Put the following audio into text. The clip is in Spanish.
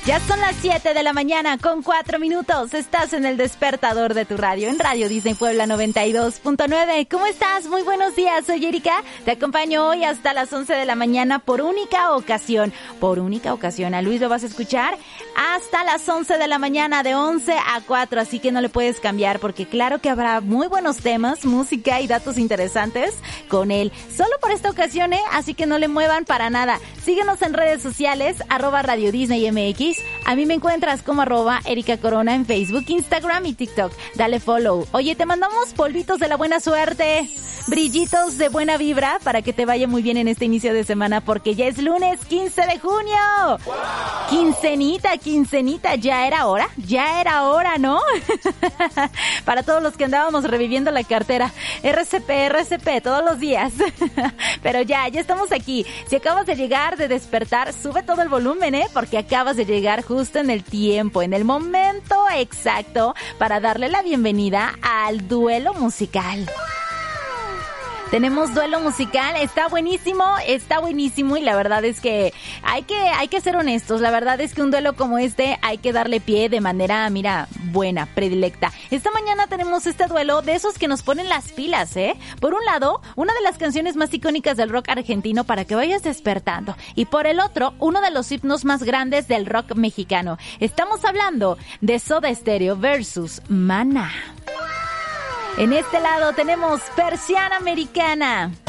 Ya son las 7 de la mañana con 4 minutos. Estás en el despertador de tu radio, en Radio Disney Puebla 92.9. ¿Cómo estás? Muy buenos días, soy Erika. Te acompaño hoy hasta las 11 de la mañana por única ocasión. Por única ocasión. A Luis lo vas a escuchar hasta las 11 de la mañana, de 11 a 4. Así que no le puedes cambiar porque claro que habrá muy buenos temas, música y datos interesantes con él. Solo por esta ocasión, así que no le muevan para nada. Síguenos en redes sociales, @Radio Disney MX. A mí me encuentras como @Erika Corona en Facebook, Instagram y TikTok. Dale follow. Oye, te mandamos polvitos de la buena suerte, brillitos de buena vibra para que te vaya muy bien en este inicio de semana porque ya es lunes 15 de junio. ¡Wow! Quincenita, ya era hora, ¿no? Para todos los que andábamos reviviendo la cartera. RCP, todos los días. Pero ya estamos aquí. Si acabas de llegar, de despertar, sube todo el volumen, porque acabas de llegar justo en el tiempo, en el momento exacto para darle la bienvenida al duelo musical. Tenemos duelo musical, está buenísimo y la verdad es que hay que ser honestos. La verdad es que un duelo como este hay que darle pie de manera, buena, predilecta. Esta mañana tenemos este duelo de esos que nos ponen las pilas, Por un lado, una de las canciones más icónicas del rock argentino para que vayas despertando. Y por el otro, uno de los himnos más grandes del rock mexicano. Estamos hablando de Soda Stereo versus Maná. En este lado tenemos Persiana Americana.